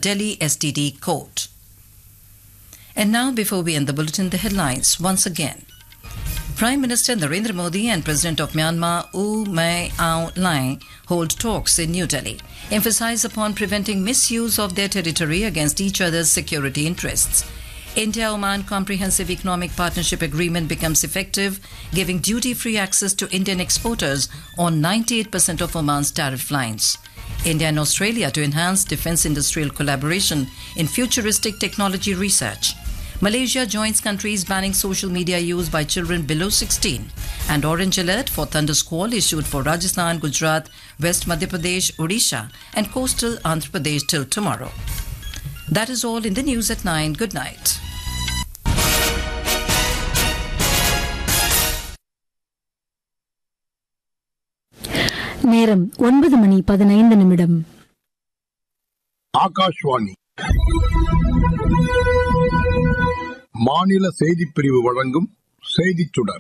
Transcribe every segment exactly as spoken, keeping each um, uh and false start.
Delhi S T D court. And now, before we end the bulletin, the headlines once again. Prime Minister Narendra Modi and President of Myanmar U Main Aung Hlaing hold talks in New Delhi, emphasize upon preventing misuse of their territory against each other's security interests. India-Oman Comprehensive Economic Partnership Agreement becomes effective, giving duty-free access to Indian exporters on ninety-eight percent of Oman's tariff lines. India and Australia to enhance defence industrial collaboration in futuristic technology research. Malaysia joins countries banning social media use by children below sixteen. And orange alert for thunder squall issued for Rajasthan, Gujarat, West Madhya Pradesh, Odisha and coastal Andhra Pradesh till tomorrow. That is all in the news at nine. Good night. நேரம் ஒன்பது மணி பதினைந்து நிமிடம். ஆகாஷ்வாணி மாநில செய்திப் பிரிவு வழங்கும் செய்திச் சுடர்.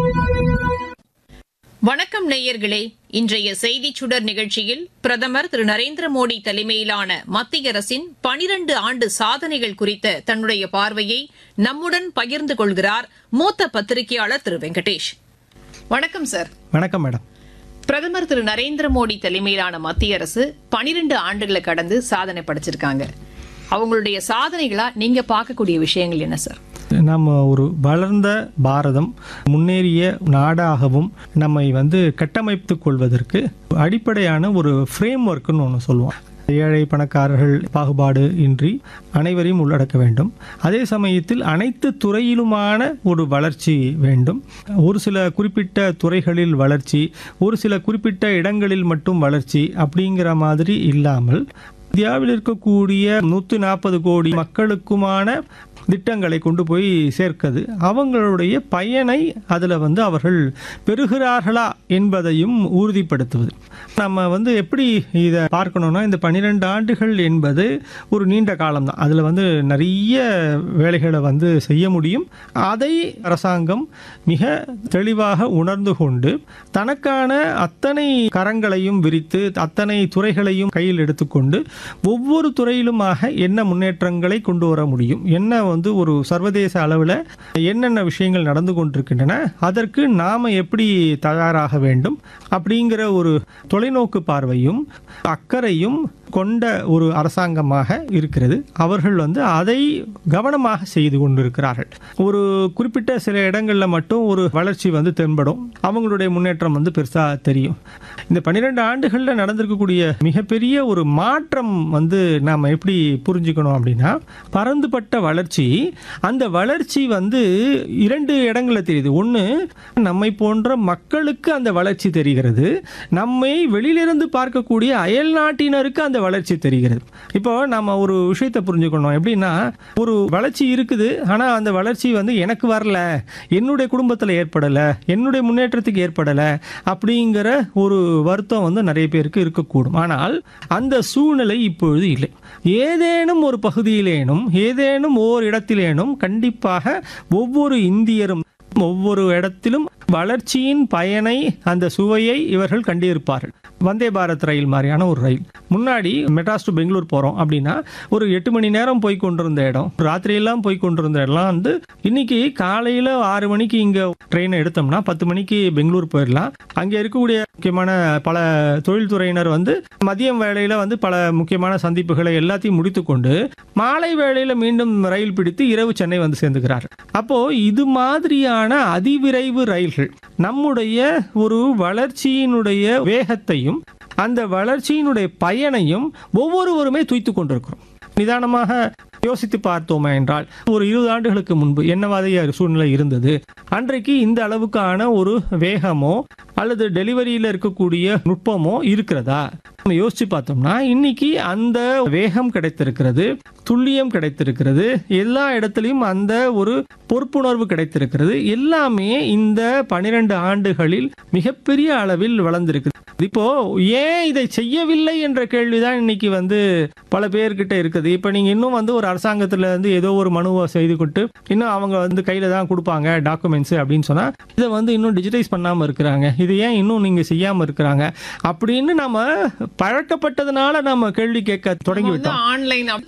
வணக்கம் நேயர்களே, இன்றைய செய்திச் சுடர் நிகழ்ச்சியில் பிரதமர் திரு நரேந்திர மோடி தலைமையிலான மத்திய அரசின் பனிரண்டு ஆண்டு சாதனைகள் குறித்த தன்னுடைய பார்வையை நம்முடன் பகிர்ந்து கொள்கிறார் மூத்த பத்திரிகையாளர் திரு வெங்கடேஷ். வணக்கம் சார். வணக்கம் மேடம். பிரதமர் திரு நரேந்திர மோடி தலைமையிலான மத்திய அரசு பனிரெண்டு ஆண்டுகளை கடந்து சாதனை படைச்சிருக்காங்க. அவங்களுடைய சாதனைகளா நீங்க பார்க்கக்கூடிய விஷயங்கள் என்ன சார்? நம்ம ஒரு வளர்ந்த பாரதம், முன்னேறிய நாடாகவும் நம்மை வந்து கட்டமைத்துக் கொள்வதற்கு அடிப்படையான ஒரு ஃப்ரேம் ஒர்க்குன்னு ஒன்று சொல்லுவோம். ஏழை பணக்காரர்கள் பாகுபாடு இன்றி அனைவரையும் உள்ளடக்க வேண்டும். அதே சமயத்தில் அனைத்து துறையிலுமான ஒரு வளர்ச்சி வேண்டும். ஒரு சில குறிப்பிட்ட துறைகளில் வளர்ச்சி, ஒரு சில குறிப்பிட்ட இடங்களில் மட்டும் வளர்ச்சி அப்படிங்கிற மாதிரி இல்லாமல் இந்தியாவில் இருக்கக்கூடிய நூற்றி நாற்பது கோடி மக்களுக்குமான திட்டங்களை கொண்டு போய் சேர்க்கிறது, அவங்களுடைய பயனை அதில் வந்து அவர்கள் பெறுகிறார்களா என்பதையும் உறுதிப்படுத்துவது. நம்ம வந்து எப்படி இதை பார்க்கணும்னா, இந்த பன்னிரெண்டு ஆண்டுகள் என்பது ஒரு நீண்ட காலம்தான். அதில் வந்து நிறைய வேலைகளை வந்து செய்ய முடியும். அதை அரசாங்கம் மிக தெளிவாக உணர்ந்து கொண்டு தனக்கான அத்தனை கரங்களையும் விரித்து அத்தனை துறைகளையும் கையில் எடுத்துக்கொண்டு ஒவ்வொரு துறையிலுமாக என்ன முன்னேற்றங்களை கொண்டு வர முடியும், என்ன வந்து ஒரு சர்வதேச அளவில் என்னென்ன விஷயங்கள் நடந்து கொண்டிருக்கின்றன, அதற்கு நாம எப்படி தயாராக வேண்டும் அப்படிங்கிற ஒரு தொலைநோக்கு பார்வையும் அக்கறையும் கொண்ட ஒரு அரசாங்கமாக இருக்கிறது. அவர்கள் வந்து அதை கவனமாக செய்து கொண்டிருக்கிறார்கள். ஒரு குறிப்பிட்ட சில இடங்களில் மட்டும் ஒரு வளர்ச்சி வந்து தென்படும், அவங்களுடைய முன்னேற்றம் வந்து பெருசாக தெரியும். இந்த பன்னிரெண்டு ஆண்டுகளில் நடந்திருக்கக்கூடிய மிகப்பெரிய ஒரு மாற்றம் வந்து நாம் எப்படி புரிஞ்சுக்கணும் அப்படின்னா, பரந்துபட்ட வளர்ச்சி. அந்த வளர்ச்சி வந்து இரண்டு இடங்களில் தெரியுது. ஒன்று, நம்மை போன்ற மக்களுக்கு அந்த வளர்ச்சி தெரிகிறது. நம்மை வெளியிலிருந்து பார்க்கக்கூடிய அயல் நாட்டினருக்கு அந்த வளர்ச்சி தெரிகிறது. இப்போ நம்ம ஒரு விஷயத்தை புரிஞ்சுக்கணும். எப்படின்னா, ஒரு வளர்ச்சி இருக்குது, ஆனால் அந்த வளர்ச்சி வந்து எனக்கு வரல, என்னுடைய குடும்பத்தில் ஏற்படலை, என்னுடைய முன்னேற்றத்துக்கு ஏற்படலை அப்படிங்கிற ஒரு வருத்தம் வந்து நிறைய பேருக்கு இருக்கக்கூடும். ஆனால் அந்த சூழ்நிலை இப்பொழுது இல்லை. ஏதேனும் ஒரு பகுதியிலேனும் ஏதேனும் ஓர் இடத்திலேனும் கண்டிப்பாக ஒவ்வொரு இந்தியரும் ஒவ்வொரு இடத்திலும் வளர்ச்சியின் பயனை, அந்த சுவையை இவர்கள் கண்டிருப்பார்கள். வந்தே பாரத் ரயில் மாதிரியான ஒரு ரயில், முன்னாடி மெட்ராஸ் டு பெங்களூர் போகிறோம் அப்படின்னா ஒரு எட்டு மணி நேரம் போய் கொண்டிருந்த இடம், ராத்திரியெல்லாம் போய் கொண்டிருந்த இடம்லாம் வந்து இன்னைக்கு காலையில் ஆறு மணிக்கு இங்கே ட்ரெயினை எடுத்தோம்னா பத்து மணிக்கு பெங்களூர் போயிடலாம். அங்கே இருக்கக்கூடிய முக்கியமான பல தொழில்துறையினர் வந்து மதியம் வேளையில் வந்து பல முக்கியமான சந்திப்புகளை எல்லாத்தையும் முடித்து கொண்டு மாலை வேளையில் மீண்டும் ரயில் பிடித்து இரவு சென்னை வந்து சேர்ந்துக்கிறார். அப்போ இது மாதிரியான அதிவிரைவு ரயில்கள் நம்முடைய ஒரு வளர்ச்சியினுடைய வேகத்தையும் அந்த வளர்ச்சியினுடைய பயனையும் ஒவ்வொருவருமே துய்த்து கொண்டிருக்கிறோம். நிதானமாக யோசித்து பார்த்தோமே என்றால், ஒரு இருபது ஆண்டுகளுக்கு முன்பு என்னவாதிய சூழ்நிலை இருந்தது? அன்றைக்கு இந்த அளவுக்கான ஒரு வேகமோ அல்லது டெலிவரியில் இருக்கக்கூடிய நுட்பமோ இருக்கிறதா? நம்ம யோசிச்சு பார்த்தோம்னா இன்னைக்கு அந்த வேகம் கிடைத்திருக்கிறது, துல்லியம் கிடைத்திருக்கிறது, எல்லா இடத்துலையும் அந்த ஒரு பொறுப்புணர்வு கிடைத்திருக்கிறது. எல்லாமே இந்த பனிரெண்டு ஆண்டுகளில் மிகப்பெரிய அளவில் வளர்ந்திருக்கு. இப்போ ஏன் இதை செய்யவில்லை என்ற கேள்விதான் இன்னைக்கு வந்து பல பேர்கிட்ட இருக்குது. இப்போ நீங்க இன்னும் வந்து ஒரு அரசாங்கத்துல இருந்து ஏதோ ஒரு மனுவை செய்து கொண்டு இன்னும் அவங்க வந்து கையில தான் கொடுப்பாங்க டாக்குமெண்ட்ஸ் அப்படின்னு சொன்னா, இதை வந்து இன்னும் டிஜிட்டைஸ் பண்ணாம இருக்கிறாங்க, இது ஏன் இன்னும் நீங்க செய்யாம இருக்கிறாங்க அப்படின்னு நம்ம பழக்கப்பட்டதுனால நம்ம கேள்வி கேட்க தொடங்கி விட்டோம். ஆன்லைன்